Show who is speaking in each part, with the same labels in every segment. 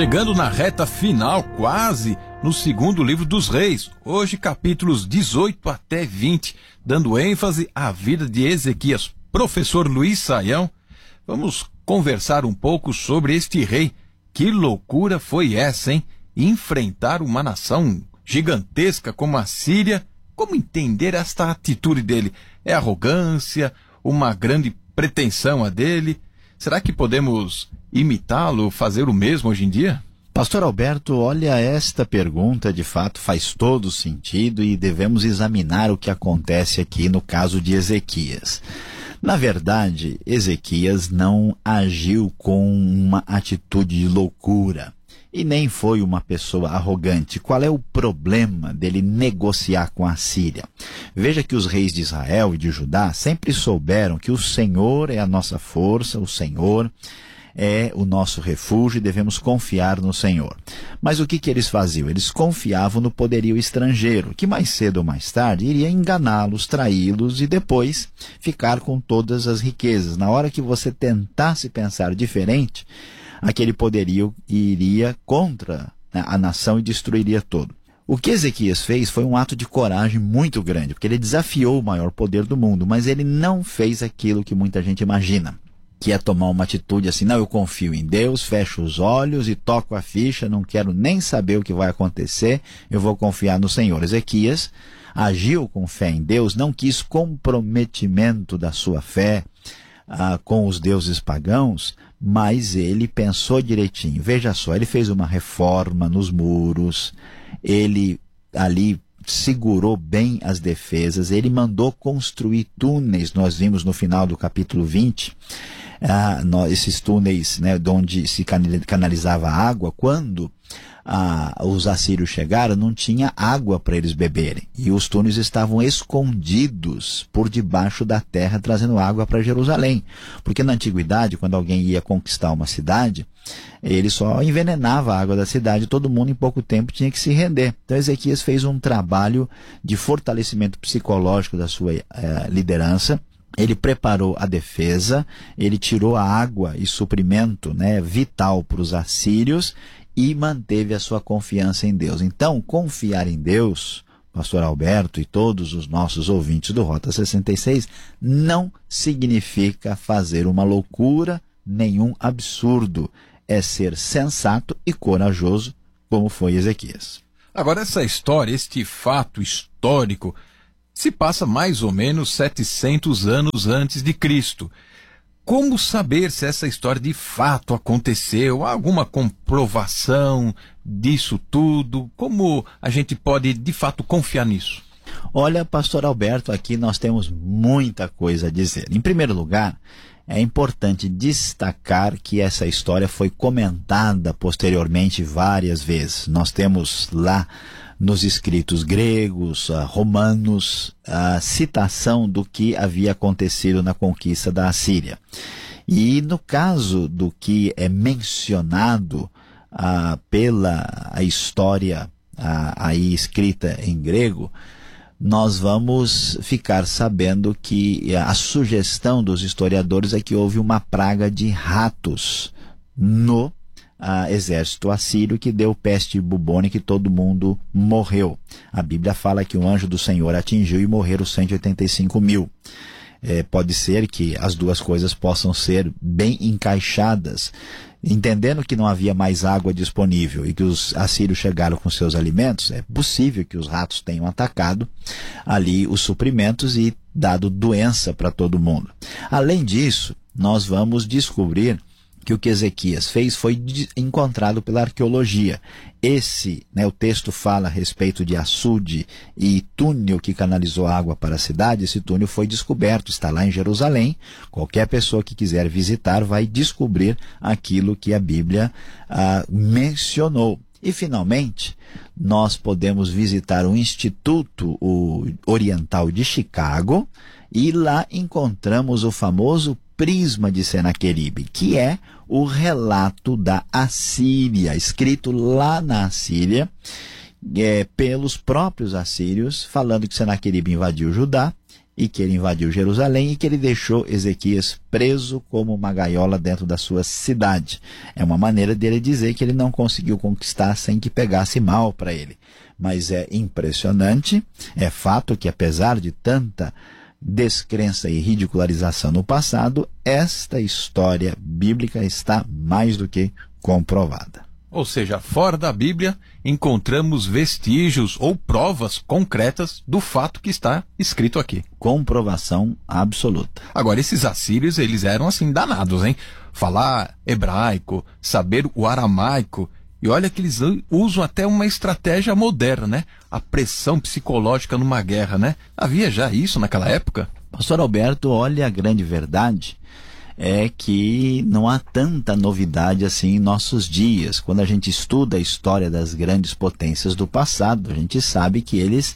Speaker 1: Chegando na reta final, quase no segundo livro dos Reis, hoje capítulos 18 até 20, dando ênfase à vida de Ezequias. Professor Luiz Saião, vamos conversar um pouco sobre este rei. Que loucura foi essa, hein? Enfrentar uma nação gigantesca como a Síria. Como entender esta atitude dele? É arrogância? Uma grande pretensão a dele? Será que podemos imitá-lo, fazer o mesmo hoje em dia?
Speaker 2: Pastor Alberto, olha, esta pergunta de fato faz todo sentido e devemos examinar o que acontece aqui no caso de Ezequias. Na verdade, Ezequias não agiu com uma atitude de loucura e nem foi uma pessoa arrogante. Qual é o problema dele negociar com a Síria? Veja que os reis de Israel e de Judá sempre souberam que o Senhor é a nossa força, o Senhor é o nosso refúgio e devemos confiar no Senhor. Mas o que eles faziam? Eles confiavam no poderio estrangeiro, que mais cedo ou mais tarde iria enganá-los, traí-los e depois ficar com todas as riquezas. Na hora que você tentasse pensar diferente, aquele poderio iria contra a nação e destruiria tudo. O que Ezequias fez foi um ato de coragem muito grande, porque ele desafiou o maior poder do mundo, mas ele não fez aquilo que muita gente imagina, que é tomar uma atitude assim: não, eu confio em Deus, fecho os olhos e toco a ficha, não quero nem saber o que vai acontecer, eu vou confiar no Senhor. Ezequias agiu com fé em Deus, não quis comprometimento da sua fé com os deuses pagãos, mas ele pensou direitinho. Veja só, ele fez uma reforma nos muros, ele ali segurou bem as defesas, ele mandou construir túneis. Nós vimos no final do capítulo 20, esses túneis, né, de onde se canalizava água. Quando os assírios chegaram, não tinha água para eles beberem, e os túneis estavam escondidos por debaixo da terra, trazendo água para Jerusalém, porque na antiguidade, quando alguém ia conquistar uma cidade, ele só envenenava a água da cidade, todo mundo em pouco tempo tinha que se render. Então Ezequias fez um trabalho de fortalecimento psicológico da sua liderança. Ele preparou a defesa, ele tirou a água e suprimento, né, vital para os assírios, e manteve a sua confiança em Deus. Então, confiar em Deus, pastor Alberto e todos os nossos ouvintes do Rota 66, não significa fazer uma loucura, nenhum absurdo. É ser sensato e corajoso, como foi Ezequias.
Speaker 1: Agora, essa história, este fato histórico, se passa mais ou menos 700 anos antes de Cristo. Como saber se essa história de fato aconteceu? Há alguma comprovação disso tudo? Como a gente pode de fato confiar nisso?
Speaker 2: Olha, pastor Alberto, aqui nós temos muita coisa a dizer. Em primeiro lugar, é importante destacar que essa história foi comentada posteriormente várias vezes. Nós temos lá nos escritos gregos, romanos, a citação do que havia acontecido na conquista da Assíria. E no caso do que é mencionado pela história aí escrita em grego, nós vamos ficar sabendo que a sugestão dos historiadores é que houve uma praga de ratos no exército assírio, que deu peste bubônica e todo mundo morreu. A Bíblia fala que o anjo do Senhor atingiu e morreram 185 mil. Pode ser que as duas coisas possam ser bem encaixadas. Entendendo que não havia mais água disponível e que os assírios chegaram com seus alimentos, é possível que os ratos tenham atacado ali os suprimentos e dado doença para todo mundo. Além disso, nós vamos descobrir que o que Ezequias fez foi encontrado pela arqueologia. O texto fala a respeito de açude e túnel que canalizou água para a cidade. Esse túnel foi descoberto, está lá em Jerusalém. Qualquer pessoa que quiser visitar vai descobrir aquilo que a Bíblia mencionou. E, finalmente, nós podemos visitar o Instituto Oriental de Chicago, e lá encontramos o famoso Prisma de Senaqueribe, que é o relato da Assíria, escrito lá na Assíria, pelos próprios assírios, falando que Senaqueribe invadiu Judá e que ele invadiu Jerusalém e que ele deixou Ezequias preso como uma gaiola dentro da sua cidade. É uma maneira dele dizer que ele não conseguiu conquistar sem que pegasse mal para ele. Mas é impressionante, é fato que apesar de tanta descrença e ridicularização no passado, esta história bíblica está mais do que comprovada.
Speaker 1: Ou seja, fora da Bíblia, encontramos vestígios ou provas concretas do fato que está escrito aqui.
Speaker 2: Comprovação absoluta.
Speaker 1: Agora, esses assírios, eles eram assim danados, hein? Falar hebraico, saber o aramaico. E olha que eles usam até uma estratégia moderna, né? A pressão psicológica numa guerra, né? Havia já isso naquela época?
Speaker 2: Pastor Alberto, olha, a grande verdade é que não há tanta novidade assim em nossos dias. Quando a gente estuda a história das grandes potências do passado, a gente sabe que eles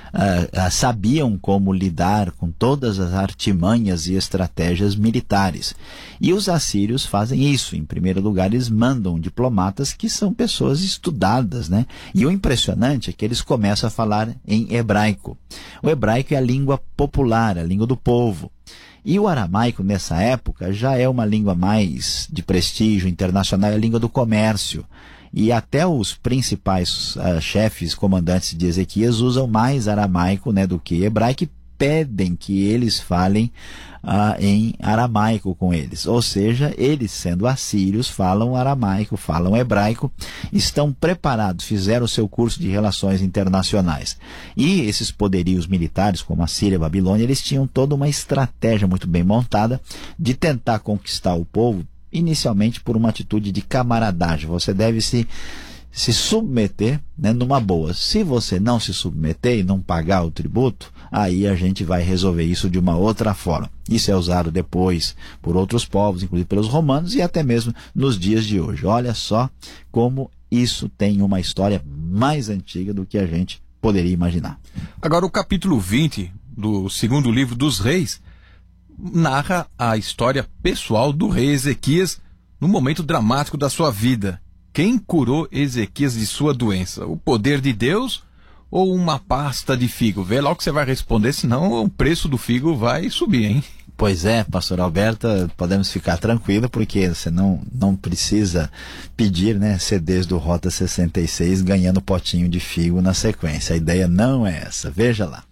Speaker 2: sabiam como lidar com todas as artimanhas e estratégias militares. E os assírios fazem isso. Em primeiro lugar, eles mandam diplomatas que são pessoas estudadas, né? E o impressionante é que eles começam a falar em hebraico. O hebraico é a língua popular, a língua do povo. E o aramaico, nessa época, já é uma língua mais de prestígio internacional, é a língua do comércio. E até os principais chefes, comandantes de Ezequias, usam mais aramaico, né, do que hebraico, e pedem que eles falem em aramaico com eles. Ou seja, eles, sendo assírios, falam aramaico, falam hebraico, estão preparados, fizeram o seu curso de relações internacionais. E esses poderios militares, como a Síria e a Babilônia, eles tinham toda uma estratégia muito bem montada de tentar conquistar o povo, inicialmente por uma atitude de camaradagem. Você deve se submeter, né, numa boa. Se você não se submeter e não pagar o tributo, aí a gente vai resolver isso de uma outra forma. Isso é usado depois por outros povos, inclusive pelos romanos e até mesmo nos dias de hoje. Olha só como isso tem uma história mais antiga do que a gente poderia imaginar.
Speaker 1: Agora, o capítulo 20 do segundo livro dos Reis narra a história pessoal do rei Ezequias no momento dramático da sua vida. Quem curou Ezequias de sua doença? O poder de Deus ou uma pasta de figo? Vê logo que você vai responder, senão o preço do figo vai subir, hein?
Speaker 2: Pois é, pastor Alberto, podemos ficar tranquilo, porque você não precisa pedir, né, CDs do Rota 66 ganhando potinho de figo na sequência. A ideia não é essa. Veja lá.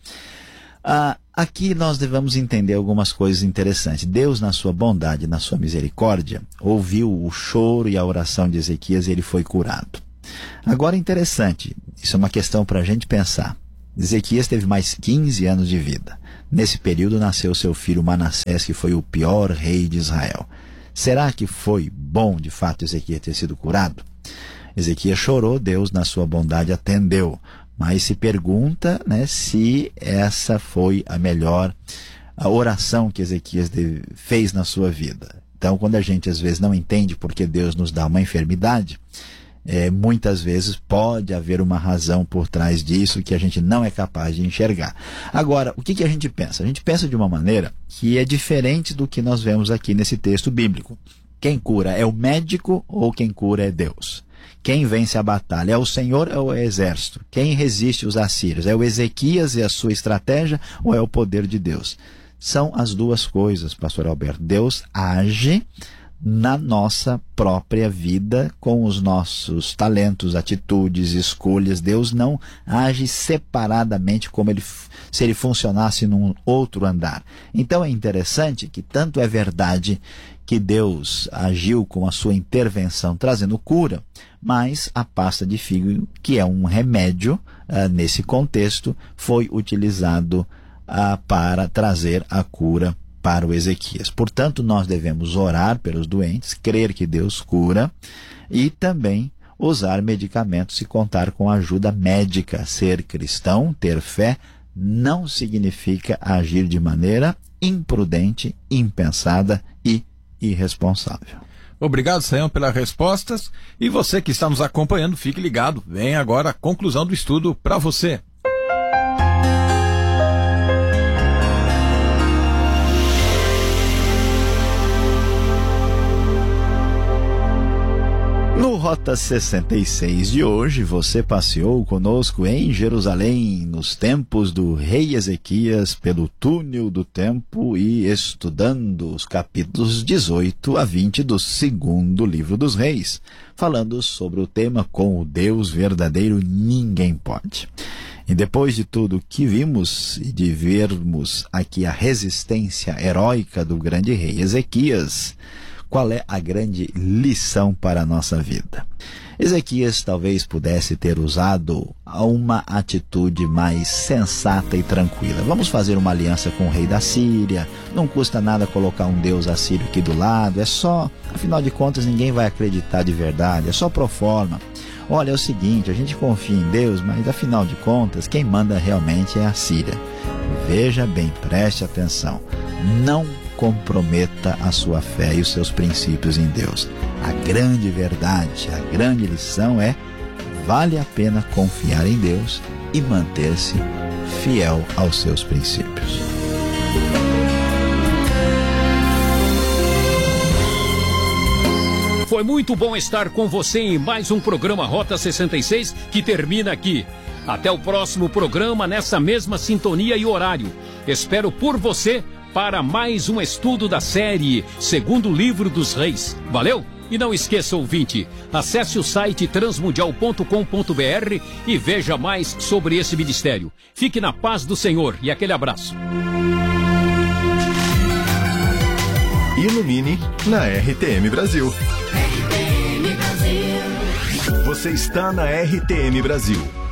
Speaker 2: Aqui nós devemos entender algumas coisas interessantes. Deus, na sua bondade, na sua misericórdia, ouviu o choro e a oração de Ezequias e ele foi curado. Agora, interessante, isso é uma questão para a gente pensar. Ezequias teve mais 15 anos de vida. Nesse período nasceu seu filho Manassés, que foi o pior rei de Israel. Será que foi bom, de fato, Ezequias ter sido curado? Ezequias chorou, Deus, na sua bondade, atendeu. Mas se pergunta, né, se essa foi a melhor oração que Ezequias fez na sua vida. Então, quando a gente às vezes não entende porque Deus nos dá uma enfermidade, muitas vezes pode haver uma razão por trás disso que a gente não é capaz de enxergar. Agora, o que a gente pensa? A gente pensa de uma maneira que é diferente do que nós vemos aqui nesse texto bíblico. Quem cura é o médico ou quem cura é Deus? Quem vence a batalha é o Senhor ou é o exército? Quem resiste os assírios? É o Ezequias e a sua estratégia ou é o poder de Deus? São as duas coisas, pastor Alberto. Deus age na nossa própria vida com os nossos talentos, atitudes, escolhas. Deus não age separadamente como se ele funcionasse num outro andar. Então é interessante que tanto é verdade que Deus agiu com a sua intervenção trazendo cura, mas a pasta de figo, que é um remédio nesse contexto, foi utilizado para trazer a cura para o Ezequias. Portanto, nós devemos orar pelos doentes, crer que Deus cura e também usar medicamentos e contar com a ajuda médica. Ser cristão, ter fé, não significa agir de maneira imprudente, impensada e irresponsável.
Speaker 1: Obrigado, Sayão, pelas respostas. E você que está nos acompanhando, fique ligado. Vem agora a conclusão do estudo para você.
Speaker 2: No Rota 66 de hoje, você passeou conosco em Jerusalém, nos tempos do rei Ezequias, pelo túnel do tempo e estudando os capítulos 18 a 20 do segundo livro dos reis, falando sobre o tema com o Deus verdadeiro ninguém pode. E depois de tudo que vimos e de vermos aqui a resistência heróica do grande rei Ezequias, qual é a grande lição para a nossa vida? Ezequias talvez pudesse ter usado uma atitude mais sensata e tranquila. Vamos fazer uma aliança com o rei da Síria, não custa nada colocar um deus assírio aqui do lado, é só, afinal de contas ninguém vai acreditar de verdade, é só pro forma. Olha, é o seguinte, a gente confia em Deus, mas afinal de contas, quem manda realmente é a Síria. Veja bem, preste atenção, não comprometa a sua fé e os seus princípios em Deus. A grande verdade, a grande lição é, vale a pena confiar em Deus e manter-se fiel aos seus princípios.
Speaker 3: Foi muito bom estar com você em mais um programa Rota 66 que termina aqui. Até o próximo programa nessa mesma sintonia e horário. Espero por você para mais um estudo da série Segundo Livro dos Reis. Valeu? E não esqueça, ouvinte, acesse o site transmundial.com.br e veja mais sobre esse ministério. Fique na paz do Senhor e aquele abraço.
Speaker 4: Ilumine na RTM Brasil.
Speaker 5: RTM Brasil.
Speaker 4: Você está na RTM Brasil.